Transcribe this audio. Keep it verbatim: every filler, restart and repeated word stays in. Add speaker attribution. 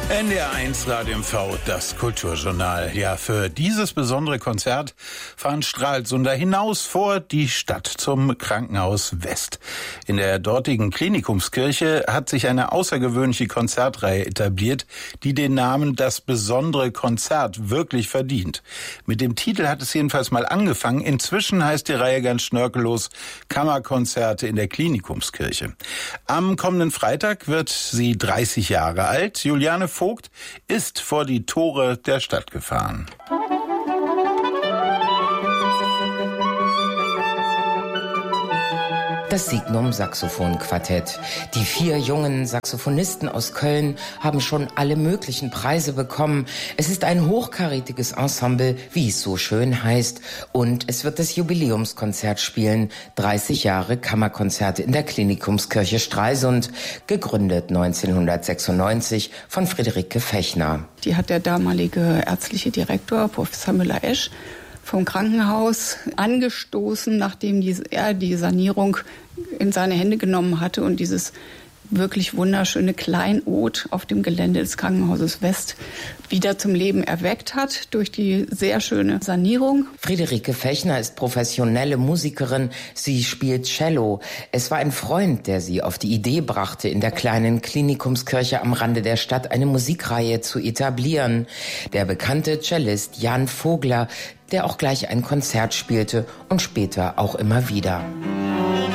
Speaker 1: N D R eins Radio M V, das Kulturjournal. Ja, für dieses besondere Konzert fahren Stralsunder hinaus vor die Stadt zum Krankenhaus West. In der dortigen Klinikumskirche hat sich eine außergewöhnliche Konzertreihe etabliert, die den Namen Das besondere Konzert wirklich verdient. Mit dem Titel hat es jedenfalls mal angefangen. Inzwischen heißt die Reihe ganz schnörkellos Kammerkonzerte in der Klinikumskirche. Am kommenden Freitag wird sie dreißig Jahre alt. Juliane Vogt ist vor die Tore der Stadt gefahren.
Speaker 2: Das Signum-Saxophon-Quartett. Die vier jungen Saxophonisten aus Köln haben schon alle möglichen Preise bekommen. Es ist ein hochkarätiges Ensemble, wie es so schön heißt. Und es wird das Jubiläumskonzert spielen. dreißig Jahre Kammerkonzerte in der Klinikumskirche Stralsund. Gegründet neunzehnhundertsechsundneunzig von Friederike Fechner.
Speaker 3: Die hat der damalige ärztliche Direktor, Professor Müller-Esch, vom Krankenhaus angestoßen, nachdem die, er die Sanierung in seine Hände genommen hatte und dieses wirklich wunderschöne Kleinod auf dem Gelände des Krankenhauses West wieder zum Leben erweckt hat durch die sehr schöne Sanierung.
Speaker 2: Friederike Fechner ist professionelle Musikerin. Sie spielt Cello. Es war ein Freund, der sie auf die Idee brachte, in der kleinen Klinikumskirche am Rande der Stadt eine Musikreihe zu etablieren. Der bekannte Cellist Jan Vogler, der auch gleich ein Konzert spielte und später auch immer wieder.